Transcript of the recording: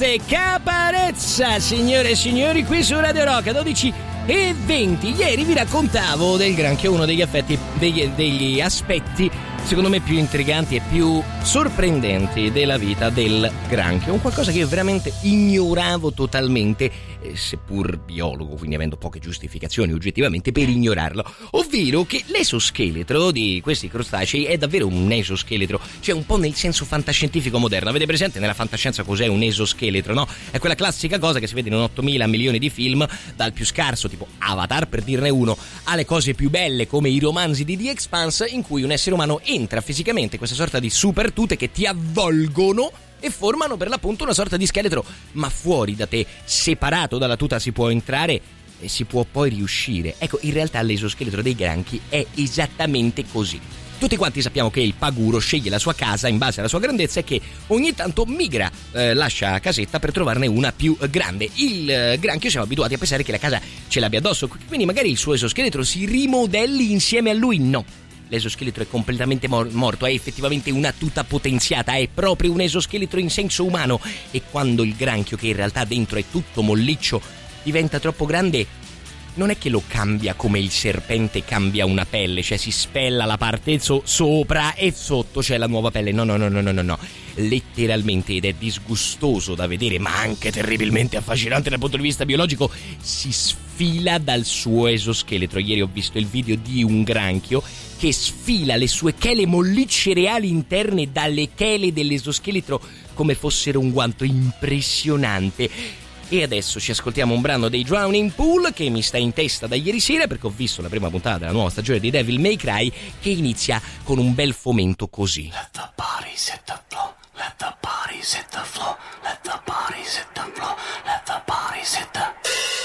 Forte Caparezza, signore e signori, qui su Radio Rock 12:20. Ieri vi raccontavo del granchio, uno degli aspetti secondo me più intriganti e più sorprendenti della vita del granchio, un qualcosa che io veramente ignoravo totalmente, seppur biologo, quindi avendo poche giustificazioni oggettivamente per ignorarlo, ovvero che l'esoscheletro di questi crostacei è davvero un esoscheletro, cioè un po' nel senso fantascientifico moderno. Avete presente nella fantascienza cos'è un esoscheletro, no? È quella classica cosa che si vede in 8.000 milioni di film, dal più scarso tipo Avatar, per dirne uno, alle cose più belle come i romanzi di The Expanse, in cui un essere umano entra fisicamente in questa sorta di super tute che ti avvolgono e formano per l'appunto una sorta di scheletro, ma fuori da te, separato dalla tuta, si può entrare e si può poi riuscire. Ecco, in realtà l'esoscheletro dei granchi è esattamente così. Tutti quanti sappiamo che il paguro sceglie la sua casa in base alla sua grandezza e che ogni tanto migra, lascia casetta per trovarne una più grande. Il granchio siamo abituati a pensare che la casa ce l'abbia addosso, quindi magari il suo esoscheletro si rimodelli insieme a lui. No, l'esoscheletro è completamente morto, è effettivamente una tuta potenziata, è proprio un esoscheletro in senso umano, e quando il granchio, che in realtà dentro è tutto molliccio, diventa troppo grande, non è che lo cambia come il serpente cambia una pelle, cioè si spella la parte sopra e sotto c'è la nuova pelle. No. Letteralmente, ed è disgustoso da vedere ma anche terribilmente affascinante dal punto di vista biologico, si sfila dal suo esoscheletro. Ieri ho visto il video di un granchio che sfila le sue chele mollicce reali interne dalle chele dell'esoscheletro come fossero un guanto. Impressionante. E adesso ci ascoltiamo un brano dei Drowning Pool che mi sta in testa da ieri sera, perché ho visto la prima puntata della nuova stagione di Devil May Cry, che inizia con un bel fomento così. Let the bodies hit the floor, let the bodies hit the floor, let the bodies hit the floor,